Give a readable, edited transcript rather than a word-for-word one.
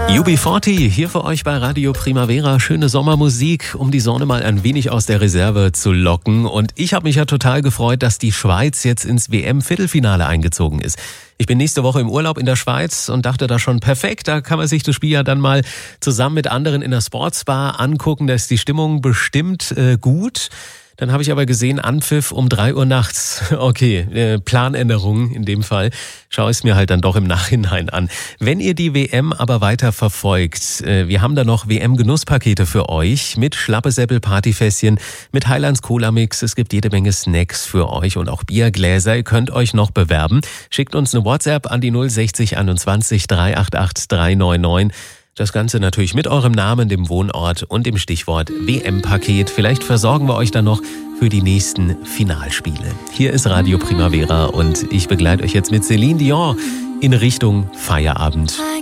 UB40 hier für euch bei Radio Primavera. Schöne Sommermusik, um die Sonne mal ein wenig aus der Reserve zu locken. Und ich habe mich ja total gefreut, dass die Schweiz jetzt ins WM-Viertelfinale eingezogen ist. Ich bin nächste Woche im Urlaub in der Schweiz und dachte da schon, perfekt, da kann man sich das Spiel ja dann mal zusammen mit anderen in der Sportsbar angucken. Da ist die Stimmung bestimmt gut. Dann habe ich aber gesehen, Anpfiff um 3 Uhr nachts. Okay, Planänderung in dem Fall. Schaue ich es mir halt dann doch im Nachhinein an. Wenn ihr die WM aber weiter verfolgt, wir haben da noch WM-Genusspakete für euch mit Schlappesäppel-Partyfässchen, mit Highlands Cola-Mix. Es gibt jede Menge Snacks für euch und auch Biergläser. Ihr könnt euch noch bewerben. Schickt uns eine WhatsApp an die 060 21 388 399. Das Ganze natürlich mit eurem Namen, dem Wohnort und dem Stichwort WM-Paket. Vielleicht versorgen wir euch dann noch für die nächsten Finalspiele. Hier ist Radio Primavera und ich begleite euch jetzt mit Celine Dion in Richtung Feierabend.